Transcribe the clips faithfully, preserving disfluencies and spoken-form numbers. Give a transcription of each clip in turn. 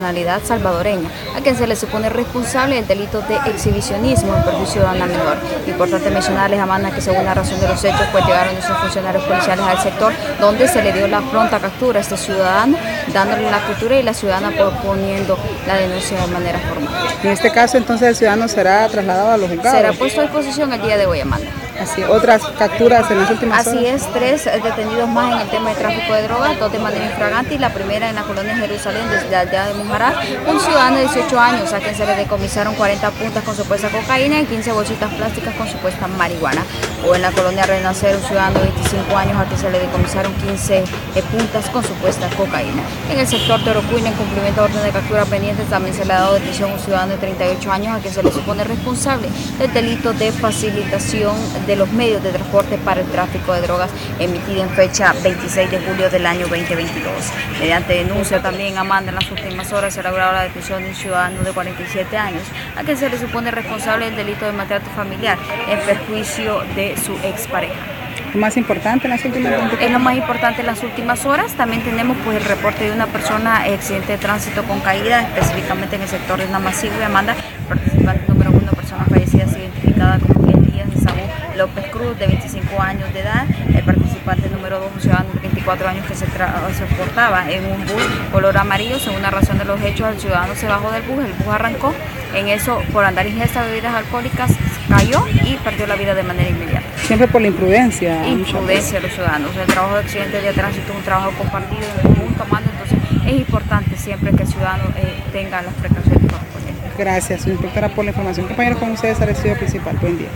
nacionalidad salvadoreña, a quien se le supone responsable del delito de exhibicionismo en perjuicio de una menor. Importante mencionarles, Amanda, que según la razón de los hechos, pues llegaron esos funcionarios policiales al sector donde se le dio la pronta captura a este ciudadano, dándole la captura y la ciudadana poniendo la denuncia de manera formal. En este caso, entonces, el ciudadano será trasladado a los juzgados. Será puesto a disposición el día de hoy, Amanda. Así, otras capturas en las últimas Así horas. es, tres detenidos más en el tema de tráfico de drogas, dos de manera infragante y la primera en la colonia Jerusalén desde la aldea de Mujarás, un ciudadano de dieciocho años a quien se le decomisaron cuarenta puntas con supuesta cocaína y quince bolsitas plásticas con supuesta marihuana. O en la colonia Renacer, un ciudadano de veinticinco años a quien se le decomisaron quince puntas con supuesta cocaína. En el sector de Orocuina, en cumplimiento de orden de captura pendientes, también se le ha dado detención a un ciudadano de treinta y ocho años a quien se le supone responsable del delito de facilitación de los medios de transporte para el tráfico de drogas, emitido en fecha veintiséis de julio del año veinte veintidós. Mediante denuncia también, Amanda, en las últimas horas se ha logrado la detención de un ciudadano de cuarenta y siete años a quien se le supone responsable del delito de maltrato familiar en perjuicio de su expareja. Lo más importante en las últimas horas. Es lo más importante en las últimas horas. También tenemos pues el reporte de una persona en accidente de tránsito con caída, específicamente en el sector de Namasigo y Amanda, participante número uno, persona fallecida identificada como Elías Saúl López Cruz, de veinticinco años de edad. El participante número dos, un ciudadano de veinticuatro años que se transportaba en un bus color amarillo. Según la razón de los hechos, el ciudadano se bajó del bus, el bus arrancó. En eso, por andar ingesta de bebidas alcohólicas, cayó y perdió la vida de manera inmediata. Siempre por la imprudencia. Imprudencia de los ciudadanos. El trabajo de accidentes de tránsito es un trabajo compartido en conjunto, Amanda, entonces es importante siempre que el ciudadano eh, tenga las precauciones correspondientes. Gracias, inspectora, por la información. Compañero, con ustedes, Arecibo Principal. Buen día.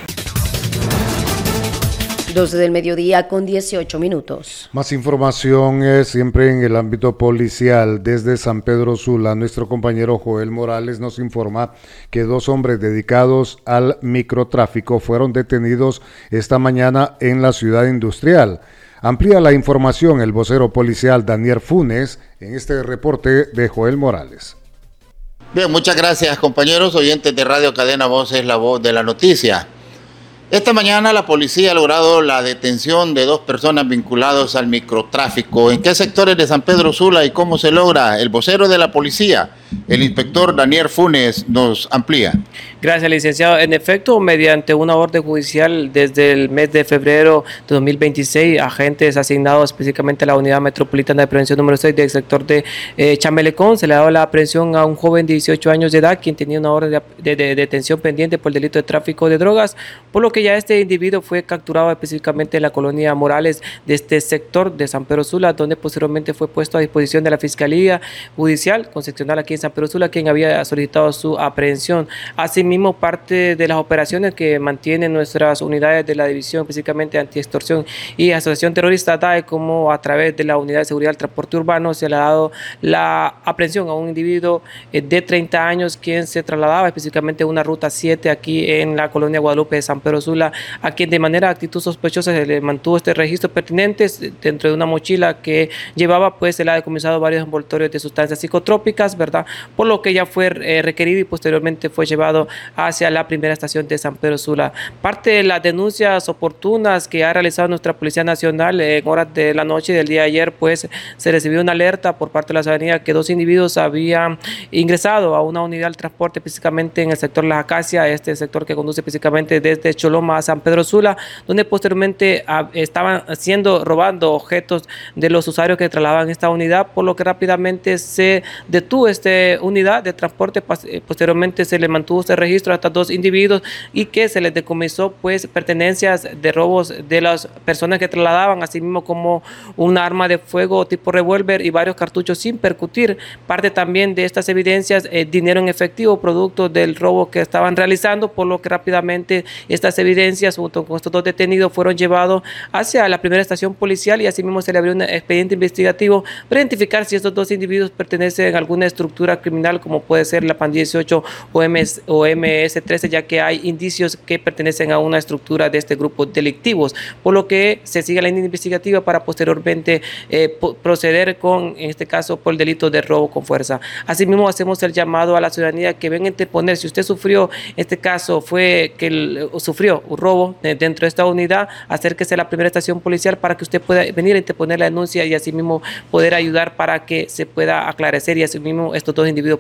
doce del mediodía con dieciocho minutos. Más información es siempre en el ámbito policial. Desde San Pedro Sula, nuestro compañero Joel Morales nos informa que dos hombres dedicados al microtráfico fueron detenidos esta mañana en la ciudad industrial. Amplía la información el vocero policial Daniel Funes en este reporte de Joel Morales. Bien, muchas gracias, compañeros oyentes de Radio Cadena Voz, es la voz de la noticia. Esta mañana la policía ha logrado la detención de dos personas vinculadas al microtráfico. ¿En qué sectores de San Pedro Sula y cómo se logra? El vocero de la policía, el inspector Daniel Funes, nos amplía. Gracias, licenciado. En efecto, mediante una orden judicial desde el mes de febrero de dos mil veintiséis, agentes asignados específicamente a la Unidad Metropolitana de Prevención número seis del sector de eh, Chamelecón, se le ha dado la aprehensión a un joven de dieciocho años de edad, quien tenía una orden de, de, de detención pendiente por el delito de tráfico de drogas, por lo que ya este individuo fue capturado específicamente en la colonia Morales de este sector de San Pedro Sula, donde posteriormente fue puesto a disposición de la Fiscalía Judicial Concepcional aquí en San Pedro Sula, quien había solicitado su aprehensión. Asimismo, parte de las operaciones que mantienen nuestras unidades de la División específicamente Antiextorsión y Asociación Terrorista D A E, como a través de la Unidad de Seguridad del Transporte Urbano, se le ha dado la aprehensión a un individuo de treinta años, quien se trasladaba específicamente a una ruta siete aquí en la colonia Guadalupe de San Pedro Sula, a quien de manera actitud sospechosa se le mantuvo este registro pertinentes dentro de una mochila que llevaba, pues se le ha decomisado varios envoltorios de sustancias psicotrópicas, ¿verdad? Por lo que ya fue eh, requerido y posteriormente fue llevado hacia la primera estación de San Pedro Sula. Parte de las denuncias oportunas que ha realizado nuestra Policía Nacional en horas de la noche del día de ayer, pues se recibió una alerta por parte de la ciudadanía que dos individuos habían ingresado a una unidad del transporte específicamente en el sector Las Acacias, este sector que conduce específicamente desde Choloma a San Pedro Sula, donde posteriormente ah, estaban siendo robando objetos de los usuarios que trasladaban esta unidad, por lo que rápidamente se detuvo esta unidad de transporte. Posteriormente se le mantuvo este registro a estos dos individuos y que se les decomisó pues pertenencias de robos de las personas que trasladaban, así mismo como un arma de fuego tipo revólver y varios cartuchos sin percutir. Parte también de estas evidencias, eh, dinero en efectivo, producto del robo que estaban realizando, por lo que rápidamente estas evidencias junto con estos dos detenidos fueron llevados hacia la primera estación policial y asimismo se le abrió un expediente investigativo para identificar si estos dos individuos pertenecen a alguna estructura criminal, como puede ser la pandilla dieciocho o M S trece, ya que hay indicios que pertenecen a una estructura de este grupo delictivos, por lo que se sigue la línea investigativa para posteriormente eh, proceder con, en este caso, por el delito de robo con fuerza. Asimismo, hacemos el llamado a la ciudadanía que venga a interponer. Si usted sufrió, este caso fue que el, sufrió un robo dentro de esta unidad, acérquese a la primera estación policial para que usted pueda venir a interponer la denuncia y asimismo poder ayudar para que se pueda aclarecer y asimismo estos dos individuos